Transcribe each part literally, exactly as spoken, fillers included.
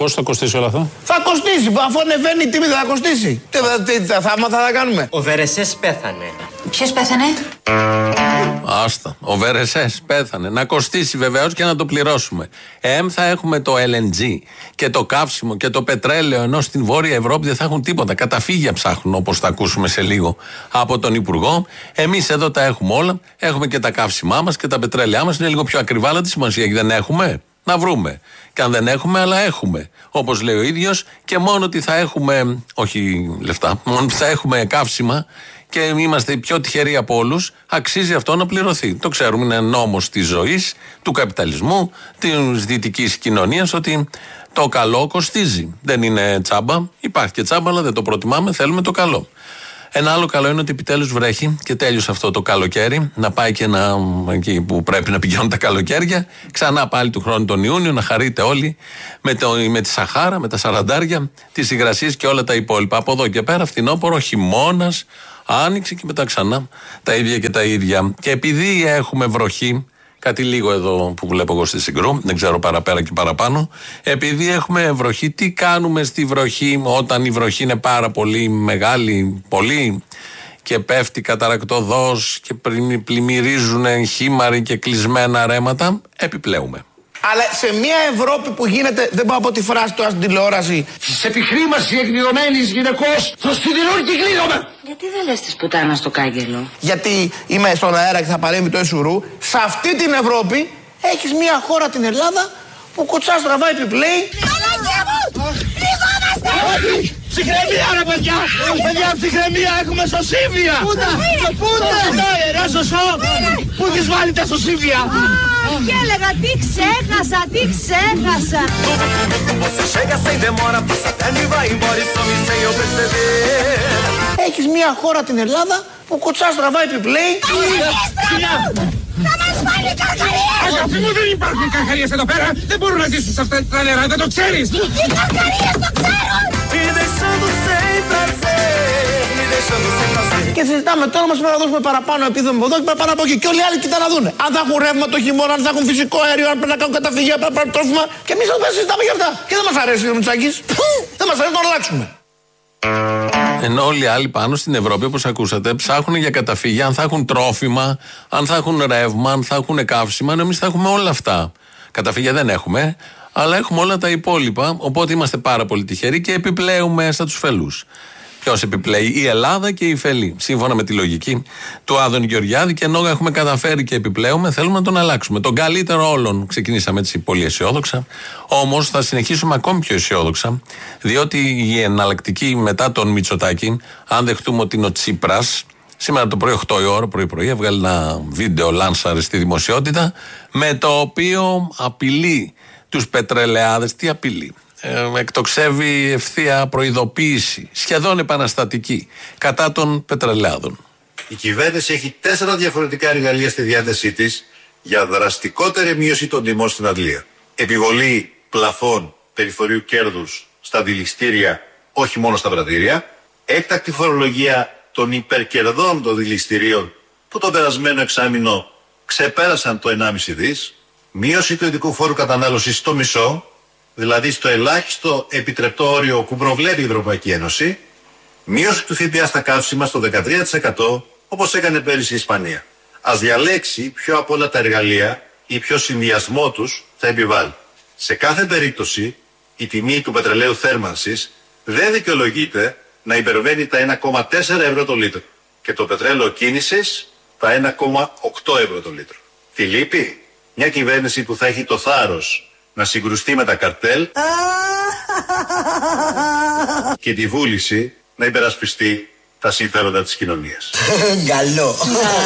Πόσο θα κοστίσει όλο αυτό? Θα κοστίσει, αφού ανεβαίνει η τιμή, δεν θα κοστίσει. Τι, τι, τι θαύματα θα κάνουμε? Ο Βερεσές πέθανε. Ποιος πέθανε? Άστα. Ο Βερεσές πέθανε. Να κοστίσει βεβαίως και να το πληρώσουμε. Εμ θα έχουμε το ελ εν τζι και το καύσιμο και το πετρέλαιο, ενώ στην Βόρεια Ευρώπη δεν θα έχουν τίποτα. Καταφύγια ψάχνουν, όπως θα ακούσουμε σε λίγο από τον Υπουργό. Εμείς εδώ τα έχουμε όλα. Έχουμε και τα καύσιμά μας και τα πετρέλαιά μας. Είναι λίγο πιο ακριβά, αλλά τι σημασία έχει, δεν έχουμε? Να βρούμε. Και αν δεν έχουμε, αλλά έχουμε. Όπως λέει ο ίδιος, και μόνο ότι θα έχουμε, όχι λεφτά, μόνο ότι θα έχουμε καύσιμα και είμαστε οι πιο τυχεροί από όλους, αξίζει αυτό να πληρωθεί. Το ξέρουμε, είναι νόμος της ζωής, του καπιταλισμού, της δυτικής κοινωνίας, ότι το καλό κοστίζει. Δεν είναι τσάμπα, υπάρχει και τσάμπα, αλλά δεν το προτιμάμε, θέλουμε το καλό. Ένα άλλο καλό είναι ότι επιτέλους βρέχει και τέλειωσε αυτό το καλοκαίρι. Να πάει και να, εκεί που πρέπει να πηγαίνουν τα καλοκαίρια. Ξανά πάλι του χρόνου τον Ιούνιο, να χαρείτε όλοι με, το, με τη Σαχάρα, με τα σαραντάρια, τις υγρασίες και όλα τα υπόλοιπα. Από εδώ και πέρα, φθινόπωρο, χειμώνας, άνοιξη και μετά ξανά τα ίδια και τα ίδια. Και επειδή έχουμε βροχή, κάτι λίγο εδώ που βλέπω εγώ στη Συγκρού, δεν ξέρω παραπέρα και παραπάνω. Επειδή έχουμε βροχή, τι κάνουμε στη βροχή όταν η βροχή είναι πάρα πολύ μεγάλη, πολύ, και πέφτει καταρακτωδώς και πλημμυρίζουν χήμαροι και κλεισμένα ρέματα? Επιπλέουμε. Αλλά σε μια Ευρώπη που γίνεται, δεν πάω από τη φράση τώρα στην τηλεόραση, σε επιχρήμαση εκδηλωμένης γυναικός, στο σιδηρούν και κλείνομαι. Γιατί δεν λες της πουτάνας στο κάγκελο? Γιατί είμαι στον αέρα και θα παρέμει το Εσουρού. Σε αυτή την Ευρώπη έχεις μια χώρα, την Ελλάδα, που κουτσά στραβά επιπλέει. Παναγία μου! Κρυβόμαστε! Όχι! Ψυχραιμία ρε παιδιά! Παιδιά, ψυχραιμία, έχουμε σωσίβια! Πούτα! Πούτα! Ρε σωσό! Πού έχεις βάλει τα σωσίβια? Και έλεγα τι ξέχασα, τι ξέχασα! Έχεις μια χώρα, την Ελλάδα, που κουτσά στραβά επιπλέει. Θα μας βάλει καρκαρίες! Αγάπη μου, δεν υπάρχουν καρκαρίες εδώ πέρα! Δεν μπορούν να ζήσουν σε αυτά τα νερά, δεν το ξέρεις! Οι καρκαρίες το ξέρουν! Και συζητάμε τώρα, μας πρέπει να δώσουμε παραπάνω επίδομα από εδώ και παραπάνω από εκεί. Και όλοι οι άλλοι κοιτάνε να δουν. Αν θα έχουν ρεύμα το χειμώνα, αν θα έχουν φυσικό αέριο, αν πρέπει να κάνουν καταφυγία, πρέπει να πάρουν τρόφιμα. Και εμείς εδώ συζητάμε για αυτά. Και δεν μας αρέσει ο Μητσάκης. Δεν μας αρέσει να το αλλάξουμε. Ενώ όλοι οι άλλοι πάνω στην Ευρώπη, όπως ακούσατε, ψάχνουν για καταφύγια, αν θα έχουν τρόφιμα, αν θα έχουν ρεύμα, αν θα έχουν καύσιμα. Ενώ εμείς θα έχουμε όλα αυτά. Καταφύγια δεν έχουμε, αλλά έχουμε όλα τα υπόλοιπα. Οπότε είμαστε πάρα πολύ τυχεροί και επιπλέουμε στα τους φελούς. Ποιος επιπλέει? Η Ελλάδα και η φελή. Σύμφωνα με τη λογική του Άδωνη Γεωργιάδη, και ενώ έχουμε καταφέρει και επιπλέουμε, θέλουμε να τον αλλάξουμε. Τον καλύτερο όλων. Ξεκινήσαμε έτσι πολύ αισιόδοξα. Όμως θα συνεχίσουμε ακόμη πιο αισιόδοξα, διότι η εναλλακτική μετά τον Μητσοτάκη, αν δεχτούμε ότι είναι ο Τσίπρας, σήμερα το πρωί οκτώ η ώρα, πρωί-πρωί, έβγαλε ένα βίντεο λάνσαρε στη δημοσιότητα, με το οποίο απειλεί τους πετρελαιάδες. Τι απειλεί? Ε, εκτοξεύει ευθεία προειδοποίηση, σχεδόν επαναστατική, κατά των πετρελαιάδων. Η κυβέρνηση έχει τέσσερα διαφορετικά εργαλεία στη διάθεσή της για δραστικότερη μείωση των τιμών στην αντλία. Επιβολή πλαφών περιφορίου κέρδους στα δηληστήρια, όχι μόνο στα πρατήρια. Έκτακτη φορολογία των υπερκερδών των δηληστηρίων, που το περασμένο εξάμηνο ξεπέρασαν το ενάμιση δις. Μείωση του ειδικού φόρου κατανάλωσης στο μισό, δηλαδή στο ελάχιστο επιτρεπτό όριο που προβλέπει η Ευρωπαϊκή Ένωση. Μείωση του ΦΠΑ στα καύσιμα στο δεκατρία τοις εκατό, όπως έκανε πέρυσι η Ισπανία. Ας διαλέξει ποιο από όλα τα εργαλεία ή ποιο συνδυασμό τους θα επιβάλλει. Σε κάθε περίπτωση, η τιμή του πετρελαίου θέρμανσης δεν δικαιολογείται να υπερβαίνει τα ένα κόμμα τέσσερα ευρώ το λίτρο και το πετρέλαιο κίνησης τα ένα κόμμα οκτώ ευρώ το λίτρο. Τι λείπει? Μια κυβέρνηση που θα έχει το θάρρος να συγκρουστεί με τα καρτέλ και τη βούληση να υπερασπιστεί τα συμφέροντα της κοινωνίας. Καλό.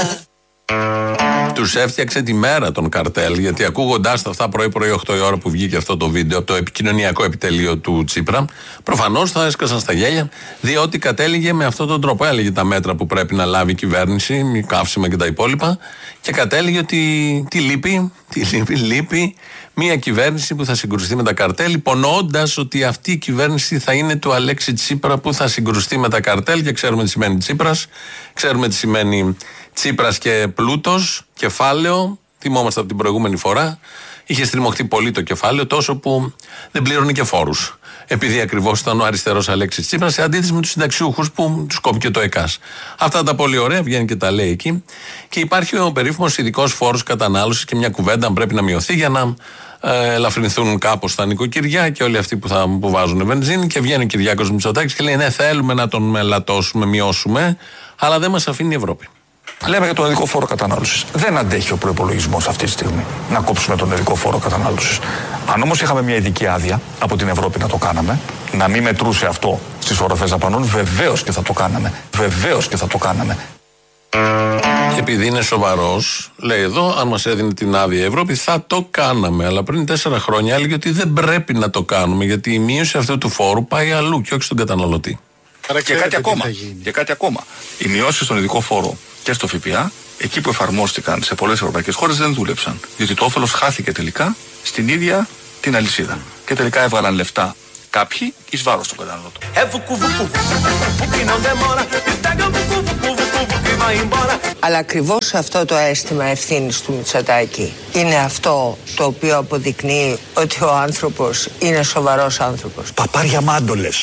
Τους έφτιαξε τη μέρα τον καρτέλ, γιατί ακούγοντάς τα αυτά πρωί-πρωί οκτώ η ώρα που βγήκε αυτό το βίντεο από το επικοινωνιακό επιτελείο του Τσίπρα, προφανώς θα έσκασαν στα γέλια, διότι κατέληγε με αυτόν τον τρόπο. Έλεγε τα μέτρα που πρέπει να λάβει η κυβέρνηση, η καύσιμα και τα υπόλοιπα, και κατέληγε ότι τι λείπει, τι λείπει, λείπει μια κυβέρνηση που θα συγκρουστεί με τα καρτέλ, υπονοώντας ότι αυτή η κυβέρνηση θα είναι του Αλέξη Τσίπρα που θα συγκρουστεί με τα καρτέλ, και ξέρουμε τι σημαίνει Τσίπρας, ξέρουμε τι σημαίνει Τσίπρας και πλούτος, κεφάλαιο, θυμόμαστε από την προηγούμενη φορά. είχε στριμωχτεί πολύ το κεφάλαιο, τόσο που δεν πλήρωνε και φόρους. Επειδή ακριβώς ήταν ο αριστερός Αλέξης Τσίπρας, σε αντίθεση με τους συνταξιούχους που τους κόπηκε το ΕΚΑΣ. Αυτά τα πολύ ωραία, βγαίνει και τα λέει εκεί. Και υπάρχει ο περίφημος ειδικός φόρος κατανάλωσης και μια κουβέντα αν πρέπει να μειωθεί για να ε, ελαφρυνθούν κάπως τα νοικοκυριά και όλοι αυτοί που, θα, που βάζουν βενζίνη. Και βγαίνει ο Κυριάκος Μητσοτάκης και λέει: ναι, θέλουμε να τον μελατώσουμε, μειώσουμε, αλλά δεν μας αφήνει η Ευρώπη. Λέμε για τον ειδικό φόρο κατανάλωσης. Δεν αντέχει ο προϋπολογισμός αυτή τη στιγμή να κόψουμε τον ειδικό φόρο κατανάλωσης. Αν όμως είχαμε μια ειδική άδεια από την Ευρώπη να το κάναμε, να μην μετρούσε αυτό στις οροφές δαπανών, βεβαίως και θα το κάναμε. Βεβαίως και θα το κάναμε. Επειδή είναι σοβαρός, λέει εδώ, αν μας έδινε την άδεια η Ευρώπη, θα το κάναμε. Αλλά πριν τέσσερα χρόνια έλεγε ότι δεν πρέπει να το κάνουμε, γιατί η μείωση αυτού του φόρου πάει αλλού και όχι στον καταναλωτή. Και κάτι, ακόμα, και κάτι ακόμα. Οι μειώσεις στον ειδικό φόρο και στο ΦΠΑ, εκεί που εφαρμόστηκαν σε πολλές ευρωπαϊκές χώρες, δεν δούλεψαν. Διότι το όφελος χάθηκε τελικά στην ίδια την αλυσίδα. Και τελικά έβγαλαν λεφτά κάποιοι εις βάρος του καταναλωτού. Αλλά ακριβώς αυτό το αίσθημα ευθύνης του Μητσοτάκη είναι αυτό το οποίο αποδεικνύει ότι ο άνθρωπος είναι σοβαρός άνθρωπος. Παπάρια μάντολες.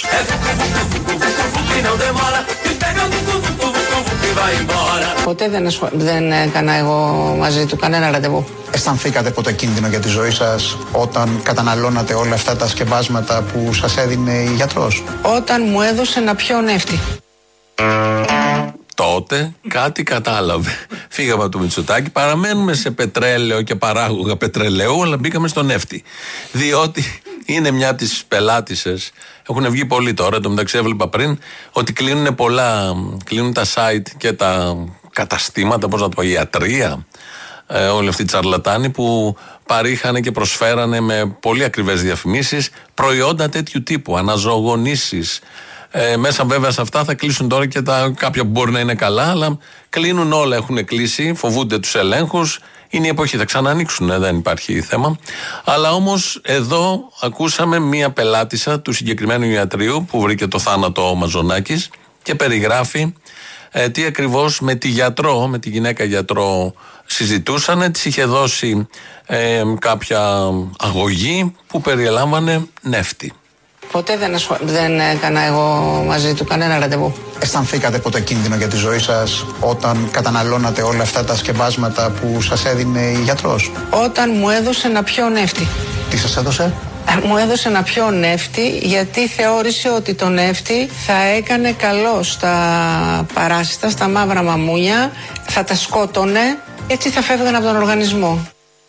Ποτέ δεν, ασχολ... δεν έκανα εγώ μαζί του κανένα ραντεβού. Αισθανθήκατε ποτέ κίνδυνο για τη ζωή σας όταν καταναλώνατε όλα αυτά τα σκευάσματα που σας έδινε η γιατρός? Όταν μου έδωσε να πιω νεύτη. Τότε κάτι κατάλαβε. Φύγαμε από το Μητσοτάκη, παραμένουμε σε πετρέλαιο και παράγωγα πετρελαίου, αλλά μπήκαμε στο νεύτη. Διότι είναι μια από τις πελάτησες. Έχουν βγει πολλοί τώρα. Το μεταξύ έβλεπα πριν ότι κλείνουν πολλά, κλείνουν τα site και τα καταστήματα, πώς να το πω, ιατρία. Ε, όλοι αυτοί οι τσαρλατάνοι που παρήχανε και προσφέρανε με πολύ ακριβές διαφημίσεις προϊόντα τέτοιου τύπου, αναζωογονήσεις. Ε, μέσα βέβαια σε αυτά θα κλείσουν τώρα και τα κάποια που μπορεί να είναι καλά, αλλά κλείνουν όλα, έχουν κλείσει, φοβούνται τους ελέγχους. Είναι η εποχή, θα ξανανοίξουν, δεν υπάρχει θέμα. Αλλά όμως εδώ ακούσαμε μία πελάτησα του συγκεκριμένου ιατρείου που βρήκε το θάνατο ο Μαζονάκης και περιγράφει ε, τι ακριβώς με τη γιατρό, με τη γυναίκα γιατρό συζητούσανε, της είχε δώσει ε, κάποια αγωγή που περιελάμβανε νεύτη. Ποτέ δεν, ασχολ... δεν έκανα εγώ μαζί του κανένα ραντεβού. Αισθανθήκατε ποτέ κίνδυνο για τη ζωή σας όταν καταναλώνατε όλα αυτά τα σκευάσματα που σας έδινε η γιατρός? Όταν μου έδωσε να πιω νεύτη. Τι σας έδωσε? Μου έδωσε να πιω νεύτη γιατί θεώρησε ότι το νεύτη θα έκανε καλό στα παράσιτα, στα μαύρα μαμούνια, θα τα σκότωνε, έτσι θα φεύγαν από τον οργανισμό.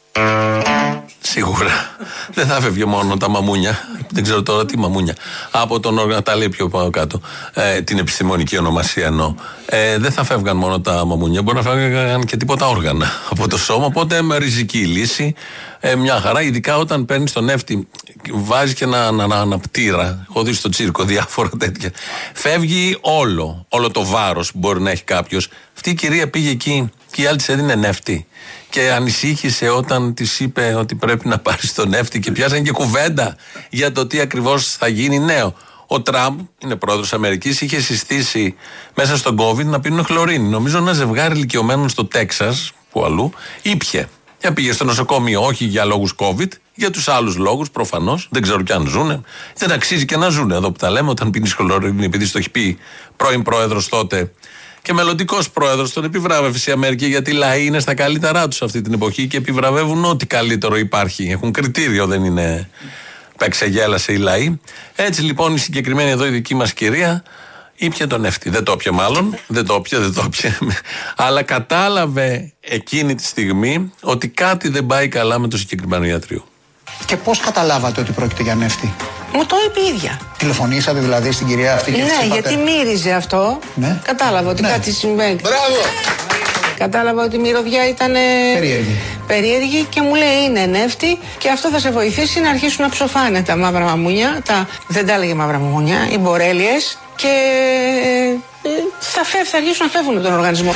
Σίγουρα. Δεν θα φεύγει μόνο τα μαμούνια. Δεν ξέρω τώρα τι μαμούνια. Από τον όργανο, τα λέει πιο πάνω κάτω. Ε, την επιστημονική ονομασία εννοώ. Ε, δεν θα φεύγαν μόνο τα μαμούνια. Μπορεί να φεύγαν και τίποτα όργανα από το σώμα. Οπότε με ριζική λύση. Ε, μια χαρά. Ειδικά όταν παίρνει τον νεύτη, βάζει και ένα αναπτήρα. Έχω δει στο τσίρκο διάφορα τέτοια. Φεύγει όλο. Όλο το βάρος που μπορεί να έχει κάποιο. Αυτή η κυρία πήγε εκεί και η άλλη της έδινε νεύτη. Και ανησύχησε όταν της είπε ότι πρέπει να πάρει τον νεύτη και πιάσανε και κουβέντα για το τι ακριβώς θα γίνει νέο. Ο Τραμπ, είναι πρόεδρος Αμερικής, είχε συστήσει μέσα στον COVID να πίνουν χλωρίνη. Νομίζω ένα ζευγάρι ηλικιωμένων στο Τέξας, που αλλού, ήπιε. Και πήγε στο νοσοκομείο, όχι για λόγους COVID, για τους άλλους λόγους προφανώς. Δεν ξέρω κι αν ζουνε. Δεν αξίζει και να ζουνε εδώ που τα λέμε, όταν πίνεις χλωρίνη, επειδή το έχει πει πρώην πρόεδρος τότε. Και μελλοντικός πρόεδρος τον επιβράβευσε η Αμερική, γιατί οι λαοί είναι στα καλύτερά τους αυτή την εποχή και επιβραβεύουν ό,τι καλύτερο υπάρχει. Έχουν κριτήριο, δεν είναι παίξε-γέλασε οι λαοί. Έτσι λοιπόν η συγκεκριμένη εδώ η δική μας κυρία ήπια τον νεύτη. Δεν το έπια μάλλον, δεν το έπια, δεν το έπια. Αλλά κατάλαβε εκείνη τη στιγμή ότι κάτι δεν πάει καλά με το συγκεκριμένο ιατρείο. Και πώς καταλάβατε ότι πρόκειται για νεύτη? Μου το είπε η ίδια. Τηλεφωνήσατε δηλαδή στην κυρία αυτή και ναι, της είπατε? Γιατί μύριζε αυτό. Ναι. Κατάλαβα ότι ναι. κάτι συμβαίνει. Μπράβο! Κατάλαβα ότι η μυρωδιά ήταν περίεργη. περίεργη και μου λέει είναι νεύτη και αυτό θα σε βοηθήσει να αρχίσουν να ψοφάνε τα μαύρα μαμούνια, τα, δεν τα έλεγε μαύρα μαμούνια, οι μπορέλιες και ε, θα, φεύ, θα αρχίσουν να φεύγουν από τον οργανισμό.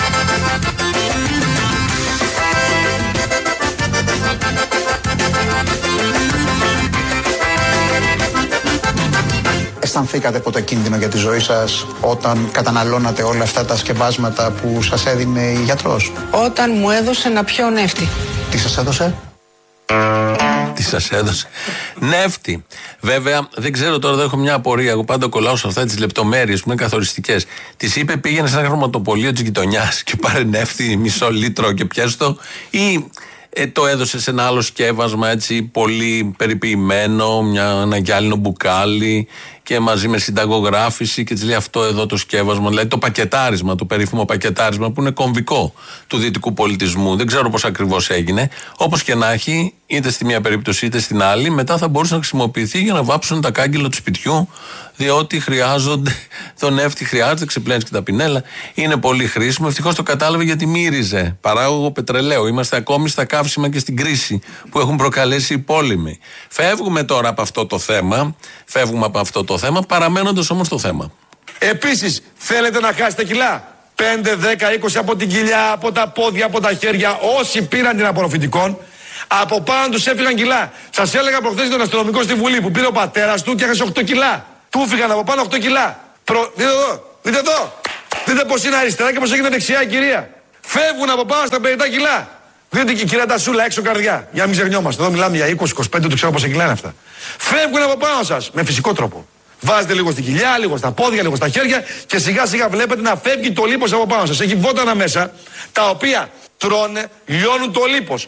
Αισθανθήκατε ποτέ κίνδυνο για τη ζωή σας όταν καταναλώνατε όλα αυτά τα σκευάσματα που σας έδινε η γιατρός? Όταν μου έδωσε να πιω νεύτη. Τι σας έδωσε? τι σας έδωσε. Νεύτη. Βέβαια, δεν ξέρω τώρα, δεν έχω μια απορία. Εγώ πάντα κολλάω σε αυτά τις λεπτομέρειες που είναι καθοριστικές. Της είπε πήγαινε σε ένα χρωματοπωλείο της γειτονιάς και πάρε νεύτη μισό λίτρο και πιέστο, ή ε, το έδωσε σε ένα άλλο σκεύασμα έτσι πολύ περιποιημένο, μια, ένα γυάλινο μπουκάλι και μαζί με συνταγογράφηση και της λέει αυτό εδώ το σκεύασμα, δηλαδή το πακετάρισμα, το περίφημο πακετάρισμα που είναι κομβικό του δυτικού πολιτισμού. Δεν ξέρω πώς ακριβώς έγινε. Όπως και να έχει, είτε στη μία περίπτωση είτε στην άλλη, μετά θα μπορούσε να χρησιμοποιηθεί για να βάψουν τα κάγκελα του σπιτιού, διότι χρειάζονται, το νεύτη χρειάζεται, ξεπλένεις και τα πινέλα. Είναι πολύ χρήσιμο. Ευτυχώς το κατάλαβε γιατί μύριζε. Παράγωγο πετρελαίου. Είμαστε ακόμη στα καύσιμα και στην κρίση που έχουν προκαλέσει οι πόλεμοι. Φεύγουμε τώρα από αυτό το θέμα. Φεύγουμε από αυτό το θέμα, παραμένοντας όμως το θέμα. Επίσης, θέλετε να χάσετε κιλά. πέντε, δέκα, είκοσι από την κοιλιά, από τα πόδια, από τα χέρια. Όσοι πήραν την απορροφητικών, από πάνω τους έφυγαν κιλά. Σας έλεγα προχθές τον αστυνομικό στη Βουλή που πήρε ο πατέρας του και έχασε οκτώ κιλά. Του φύγαν από πάνω οκτώ κιλά. Προ... Δείτε εδώ, δείτε εδώ. Δείτε πώς είναι αριστερά και πώς έγινε δεξιά η κυρία. Φεύγουν από πάνω στα πενήντα κιλά. Δείτε και η κυρία Τασούλα έξω καρδιά. Για να μην ξεχνιόμαστε. Εδώ μιλάμε για είκοσι είκοσι πέντε, το ξέρω πόσα κιλά είναι αυτά. Φεύγουν από πάνω σας με φυσικό τρόπο. Βάζετε λίγο στην κοιλιά, λίγο στα πόδια, λίγο στα χέρια και σιγά σιγά βλέπετε να φεύγει το λίπος από πάνω σας. Έχει βότανα μέσα τα οποία τρώνε, λιώνουν το λίπος.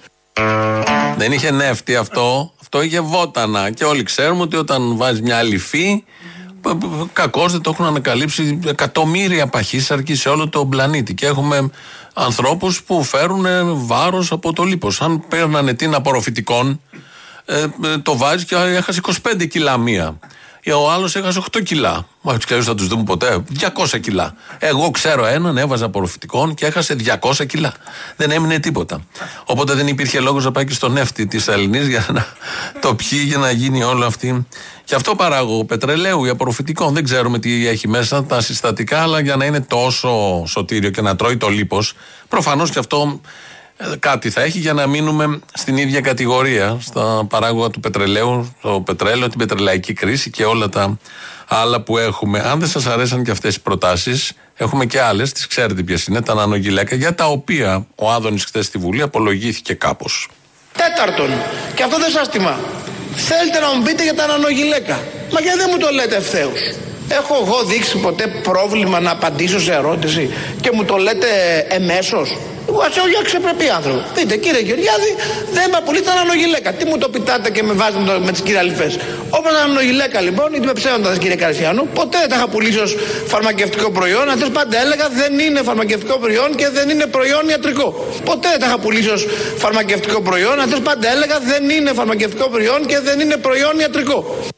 Δεν είχε νεύτη αυτό, αυτό είχε βότανα. Και όλοι ξέρουμε ότι όταν βάζει μια αληφή, κακώς δεν το έχουν ανακαλύψει εκατομμύρια παχύσαρκοι σε όλο τον πλανήτη. Και έχουμε ανθρώπους που φέρουν βάρος από το λίπος. Αν παίρνανε την απορροφητικών, ε, το βάζει και έχασε είκοσι πέντε κιλά μία. Ο άλλος έχασε οκτώ κιλά. Μα έτσι κι αλλιώς θα τους δούμε ποτέ. διακόσια κιλά. Εγώ ξέρω έναν, έβαζα απορροφητικών και έχασε διακόσια κιλά. Δεν έμεινε τίποτα. Οπότε δεν υπήρχε λόγος να πάει και στο νεύτη της Ελληνής για να το πιει, για να γίνει όλο αυτή. Και αυτό παράγω πετρελαίου ή απορροφητικών. Δεν ξέρουμε τι έχει μέσα τα συστατικά, αλλά για να είναι τόσο σωτήριο και να τρώει το λίπος, προφανώς και αυτό κάτι θα έχει για να μείνουμε στην ίδια κατηγορία στα παράγωγα του πετρελαίου, το πετρέλαιο, την πετρελαϊκή κρίση και όλα τα άλλα που έχουμε. Αν δεν σας αρέσαν και αυτές οι προτάσεις, έχουμε και άλλες, τις ξέρετε ποιες είναι, τα νανογυλαίκα, για τα οποία ο Άδωνης χθες στη Βουλή απολογήθηκε κάπως. Τέταρτον, και αυτό δεν σας τιμά, θέλετε να μου πείτε για τα νανογυλαίκα. Μα γιατί δεν μου το λέτε ευθέως? Έχω εγώ δείξει ποτέ πρόβλημα να απαντήσω σε ερώτηση και μου το λέτε εμέσως? Εγώ σε όλοι αξιοπρεπή άνθρωπο. Δείτε, κύριε Γεωργιάδη, δεν με απολύτω ανανογιλέκα. Τι μου το πιτάτε και με βάζετε με, με τις κυριαλιφές. Όπως ανανογιλέκα λοιπόν, είτε με ψέματα κύριε Καρσιάνου, ποτέ δεν τα είχα πουλήσει ως φαρμακευτικό προϊόν. Αντί πάντα έλεγα δεν είναι φαρμακευτικό προϊόν και δεν είναι προϊόν ιατρικό. Ποτέ δεν τα είχα πουλήσει ως φαρμακευτικό προϊόν. Αντί πάντα έλεγα δεν είναι φαρμακευτικό προϊόν και δεν είναι προϊόν ιατρικό.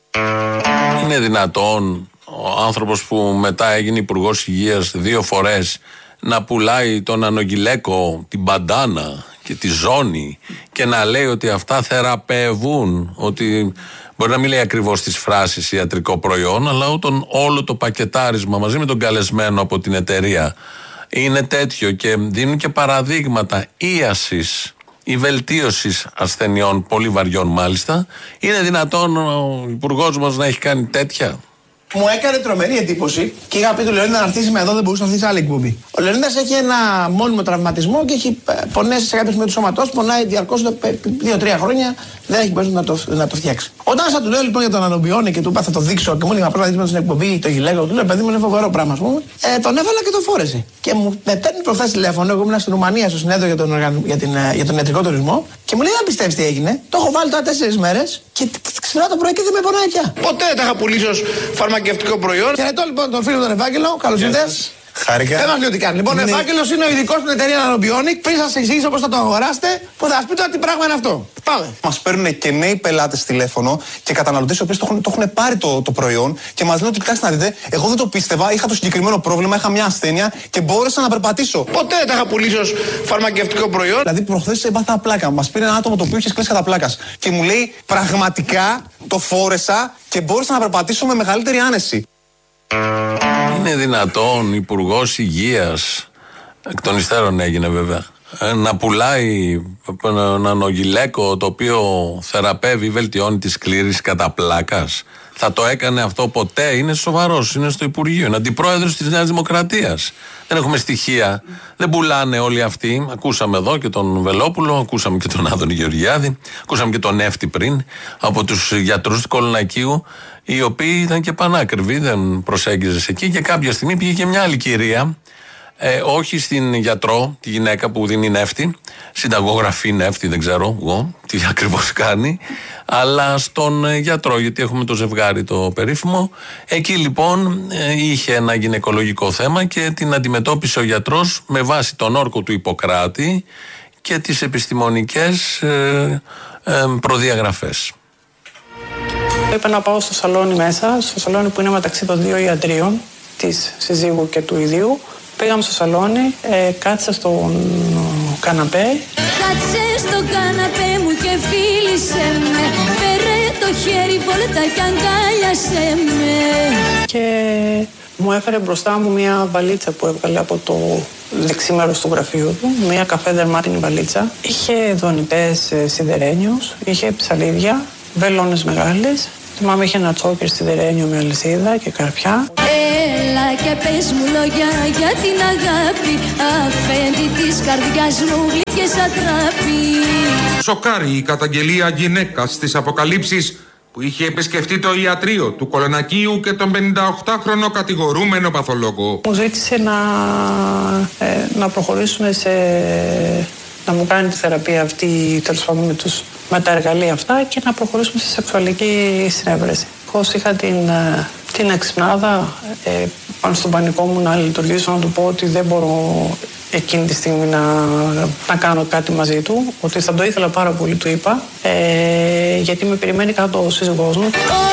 Είναι δυνατόν ο άνθρωπος που μετά έγινε υπουργός υγείας δύο φορές να πουλάει τον ανογυλαίκο, την μπαντάνα και τη ζώνη και να λέει ότι αυτά θεραπεύουν, ότι μπορεί να μην λέει ακριβώς τις φράσεις ιατρικό προϊόν, αλλά όταν όλο το πακετάρισμα μαζί με τον καλεσμένο από την εταιρεία είναι τέτοιο και δίνουν και παραδείγματα ίασης ή βελτίωσης ασθενειών, πολύ βαριών μάλιστα, είναι δυνατόν ο υπουργός μας να έχει κάνει τέτοια? Μου έκανε τρομερή εντύπωση και είχα πει του Λεωνίδα να έρθει σήμερα εδώ, δεν μπορούσε να έρθει σε άλλη εκπομπή. Ο Λεωνίδας έχει ένα μόνιμο τραυματισμό και έχει πονέσει σε κάποιες με του σώματός, πονάει διαρκώς δύο τρία χρόνια, δεν έχει μπορέσει να το, να το φτιάξει. Όταν σα του λέω λοιπόν για τον ανομοιώνει και του είπα θα το δείξω και μου έλεγε πρώτα δείξω στην εκπομπή, το γυλαίκο, του λέω παιδί μου είναι φοβερό πράγμα, α πούμε. Ε, τον έβαλα και το φόρεσε. Και μου με παίρνει προχθές τηλέφωνο, εγώ ήμουν στην Ρουμανία στο συνέδριο για τον, οργαν... για, την, για τον ιατρικό τουρισμό και μου λέει δεν πιστεύει τι έγινε. Το έχω βάλει τώρα τέσσερις μέρες και ξυπνάω το πρωί και δεν με πονάει πια. Ποτέ δεν τα είχα πουλήσει ως φαρμακευτικό προϊόν. Χαιρετώ λοιπόν τον φίλο τον Ευάγγελο, καλώς ήρθες. Χάρηκα. Δεν μας λέει τι κάνει. Λοιπόν, ο Ευάγγελος είναι ο ειδικός στην εταιρεία Nanobionic. Πριν σας εξηγήσω πώς θα το αγοράσετε, που θα σας πείτε τι πράγμα είναι αυτό. Πάμε. Μας παίρνουν και νέοι πελάτες τηλέφωνο και καταναλωτές οι οποίοι το έχουν, το έχουν πάρει το, το προϊόν και μας λένε ότι κοιτάξτε να δείτε, εγώ δεν το πίστευα, είχα το συγκεκριμένο πρόβλημα, είχα μια ασθένεια και μπόρεσα να περπατήσω. Ποτέ δεν τα είχα πουλήσει ως φαρμακευτικό προϊόν. Δηλαδή, προχθές έπαθα πλάκα. Μας πήρε ένα άτομο το οποίο είχε σκλέσει κατά πλάκας και μου λέει πραγματικά το φόρεσα και μπόρεσα να περπατήσω με μεγαλύτερη άνεση. Είναι δυνατόν υπουργός υγείας, εκ των υστέρων έγινε βέβαια, να πουλάει ένα νογιλέκο το οποίο θεραπεύει ή βελτιώνει τη σκλήρηση κατά πλάκας. Θα το έκανε αυτό ποτέ? Είναι σοβαρός, είναι στο Υπουργείο, είναι αντιπρόεδρος της Νέας Δημοκρατίας. Δεν έχουμε στοιχεία, δεν πουλάνε όλοι αυτοί. Ακούσαμε εδώ και τον Βελόπουλο, ακούσαμε και τον Άδωνη Γεωργιάδη, ακούσαμε και τον Εύτη πριν από τους γιατρούς του Κολονακίου, οι οποίοι ήταν και πανάκριβοι, δεν προσέγγιζε εκεί. Και κάποια στιγμή πήγε και μια άλλη κυρία. Ε, όχι στην γιατρό, τη γυναίκα που δίνει νεύτη, συνταγογραφή νεύτη, δεν ξέρω εγώ τι ακριβώς κάνει, αλλά στον γιατρό, γιατί έχουμε το ζευγάρι το περίφημο. Εκεί λοιπόν ε, είχε ένα γυναικολογικό θέμα και την αντιμετώπισε ο γιατρός με βάση τον όρκο του Ιπποκράτη και τις επιστημονικές ε, ε, προδιαγραφές. Είπα να πάω στο σαλόνι μέσα, στο σαλόνι που είναι μεταξύ των δύο ιατρίων, της συζύγου και του ιδίου. Πήγαμε στο σαλόνι, ε, κάτσα στον καναπέ. Κάτσε στο καναπέ μου και φίλησε με, φέρε το χέρι βόλτα και αγκάλιασε με. Και μου έφερε μπροστά μου μια βαλίτσα που έβγαλε από το δεξί μέρος του γραφείου του, μια καφέ δερμάτινη βαλίτσα. Είχε δονητές σιδερένιους, είχε ψαλίδια, βελόνες μεγάλες. Θυμάμαι είχε ένα τσόκερ σιδερένιο με αλυσίδα και καρπιά. Έλα και πες μου λόγια για την αγάπη, αφέντη της καρδιάς μου γλυκές ατράπη. Σοκάρει η καταγγελία γυναίκας στις αποκαλύψεις που είχε επισκεφτεί το ιατρείο του Κολονακίου και τον πενηνταοκτάχρονο κατηγορούμενο παθολόγο. Μου ζήτησε να, ε, να προχωρήσουμε σε... να μου κάνει τη θεραπεία αυτή, τέλος πάντων με, τους, με τα εργαλεία αυτά, και να προχωρήσουμε σε σεξουαλική συνέβρεση. Πώς είχα την, την εξυπνάδα ε, πάνω στον πανικό μου να λειτουργήσω, να του πω ότι δεν μπορώ εκείνη τη στιγμή να, να κάνω κάτι μαζί του, ότι θα το ήθελα πάρα πολύ, του είπα, ε, γιατί με περιμένει κάτω ο σύζυγός μου.